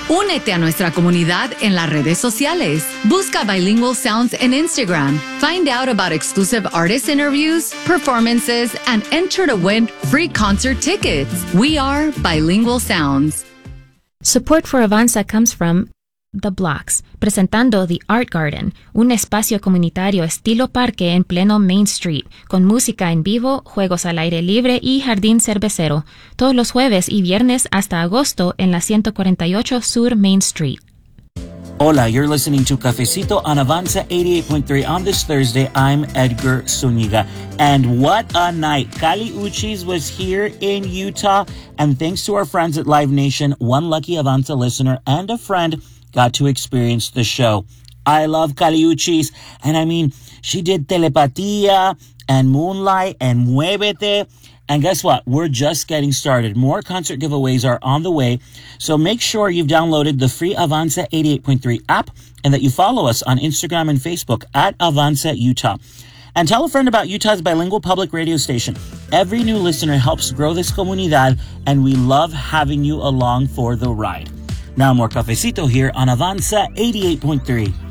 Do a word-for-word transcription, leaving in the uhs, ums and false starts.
Únete a nuestra comunidad en las redes sociales. Busca Bilingual Sounds en Instagram. Find out about exclusive artist interviews, performances, and enter to win free concert tickets. We are Bilingual Sounds. Support for Avanza comes from The Blocks, presentando The Art Garden, un espacio comunitario estilo parque en pleno Main Street, con música en vivo, juegos al aire libre y jardín cervecero, todos los jueves y viernes hasta agosto en la ciento cuarenta y ocho Sur Main Street. Hola, you're listening to Cafecito on Avanza eighty-eight point three. On this Thursday, I'm Edgar Zuniga. And what a night. Kali Uchis was here in Utah. And thanks to our friends at Live Nation, one lucky Avanza listener and a friend got to experience the show. I love Kali Uchis. And I mean, she did Telepatía and Moonlight and Muévete. And guess what? We're just getting started. More concert giveaways are on the way. So make sure you've downloaded the free Avanza eighty-eight point three app and that you follow us on Instagram and Facebook at Avanza Utah. And tell a friend about Utah's bilingual public radio station. Every new listener helps grow this comunidad, and we love having you along for the ride. Now more Cafecito here on Avanza eighty-eight point three.